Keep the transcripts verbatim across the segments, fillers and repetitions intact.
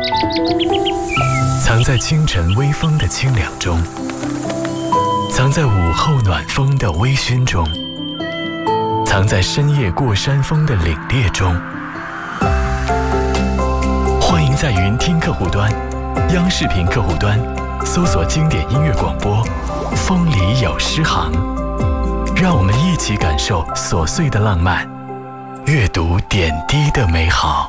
藏在清晨微风的清凉中，藏在午后暖风的微醺中，藏在深夜过山峰的凛冽中。欢迎在云听客户端、央视频客户端搜索经典音乐广播，风里有诗行，让我们一起感受琐碎的浪漫，阅读点滴的美好。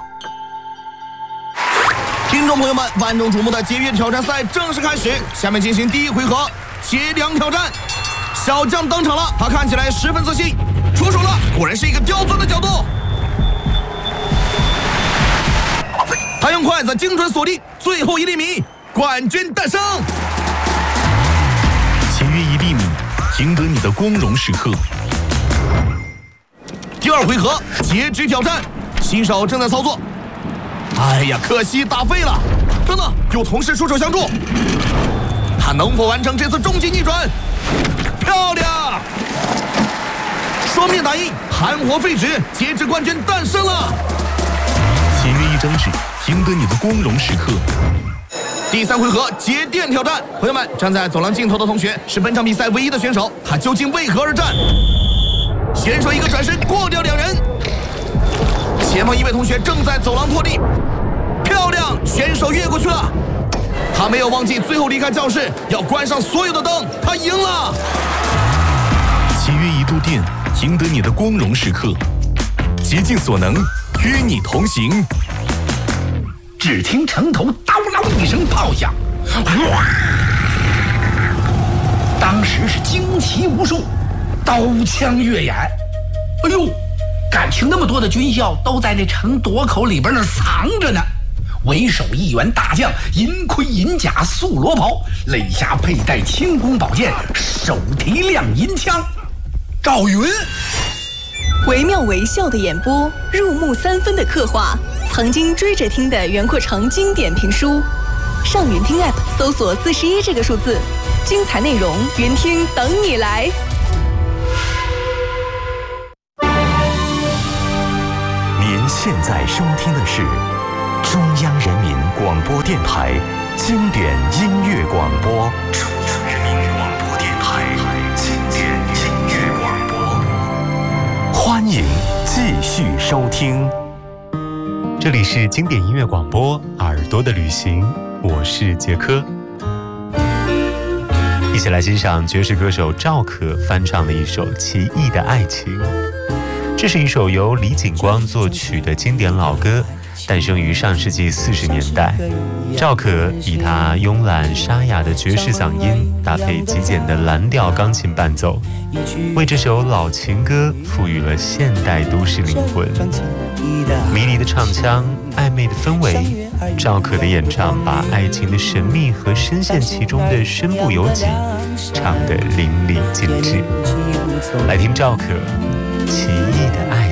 听众朋友们，万众瞩目的节约挑战赛正式开始，下面进行第一回合节粮挑战。小将登场了，他看起来十分自信，出手了，果然是一个刁钻的角度。他用筷子精准锁定最后一粒米，冠军诞生。 节约一粒米，赢得你的光荣时刻。 第二回合截肢挑战，新手正在操作。哎呀，可惜打废了！等等，有同事出手相助，他能否完成这次终极逆转？漂亮！双面打印，含活废纸，截肢冠军诞生了。 节约一张纸，赢得你的光荣时刻。 第三回合节电挑战，朋友们，站在走廊尽头的同学是本场比赛唯一的选手，他究竟为何而战？选手一个转身过掉两人，前方一位同学正在走廊拖地，漂亮，选手越过去了。他没有忘记最后离开教室要关上所有的灯，他赢了。 节约一度电，赢得你的光荣时刻。竭尽所能，与你同行。 只听城头叨啷一声炮响，哇！当时是惊奇无数，刀枪跃眼。哎呦，感情那么多的军校都在那城垛口里边那藏着呢。为首一员大将，银盔银甲素罗袍，肋下佩戴轻弓宝剑，手提亮银枪。赵云， 惟妙惟肖的演播，入木三分的刻画，曾经追着听的袁阔成经典评书。上云听 App 搜索四十一这个数字，精彩内容云听等你来。 您现在收听的是中央人民广播电台经典音乐广播。中央人民广播电台经典音乐广播，欢迎继续收听。 这里是经典音乐广播耳朵的旅行，我是杰科。一起来欣赏爵士歌手赵可翻唱的一首《奇异的爱情》。这是一首由李景光作曲的经典老歌，诞生于上世纪四十年代。赵可以他慵懒沙哑的爵士嗓音，搭配极简的蓝调钢琴伴奏，为这首老情歌赋予了现代都市灵魂。迷离的唱腔，暧昧的氛围，赵可的演唱把爱情的神秘和深陷其中的身不由己唱得淋漓尽致。来听赵可《奇异的爱情》。